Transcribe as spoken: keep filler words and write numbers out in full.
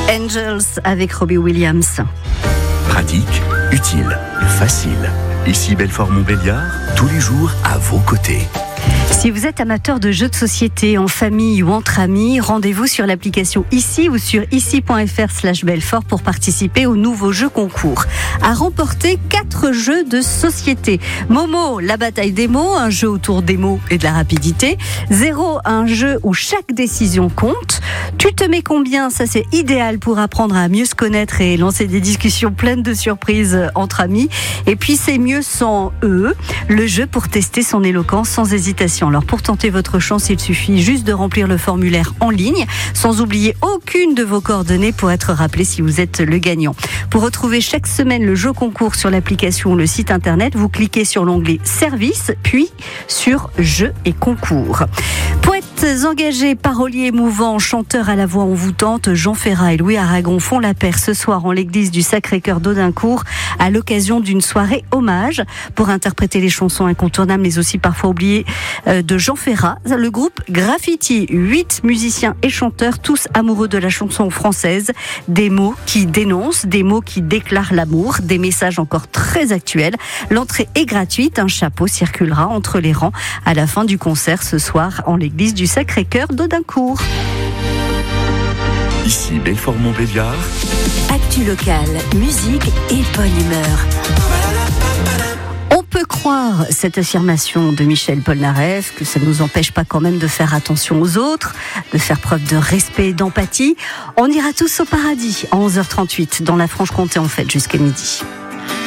Angels avec Robbie Williams. Pratique, utile, facile. Ici Belfort-Montbéliard, tous les jours à vos côtés. Si vous êtes amateur de jeux de société en famille ou entre amis, rendez-vous sur l'application Ici ou sur ici.fr slash Belfort pour participer au nouveau jeu concours. À remporter quatre jeux de société. Momo, la bataille des mots, un jeu autour des mots et de la rapidité. Zéro, un jeu où chaque décision compte. Tu te mets combien? Ça, c'est idéal pour apprendre à mieux se connaître et lancer des discussions pleines de surprises entre amis. Et puis, c'est mieux sans eux. Le jeu pour tester son éloquence sans hésitation. Alors, pour tenter votre chance, il suffit juste de remplir le formulaire en ligne, sans oublier aucune de vos coordonnées pour être rappelé si vous êtes le gagnant. Pour retrouver chaque semaine le jeu concours sur l'application ou le site internet, vous cliquez sur l'onglet Service, puis sur Jeux et concours. Poètes engagés, paroliers émouvants, chanteurs à la voix envoûtante, Jean Ferrat et Louis Aragon font la paire ce soir en l'église du Sacré-Cœur d'Audincourt à l'occasion d'une soirée hommage pour interpréter les chansons incontournables mais aussi parfois oubliées de Jean Ferrat. Le groupe Graffiti, huit musiciens et chanteurs, tous amoureux de la chanson française, des mots qui dénoncent, des mots qui déclarent l'amour, des messages encore très actuels. L'entrée est gratuite, un chapeau circulera entre les rangs à la fin du concert ce soir en l'église du Sacré-Cœur d'Audincourt. Ici Belfort-Montbéliard. Actu locale, musique et bonne humeur. On peut croire cette affirmation de Michel Polnareff, que ça ne nous empêche pas quand même de faire attention aux autres, de faire preuve de respect et d'empathie. On ira tous au paradis à onze heures trente-huit dans la Franche-Comté en fait jusqu'à midi.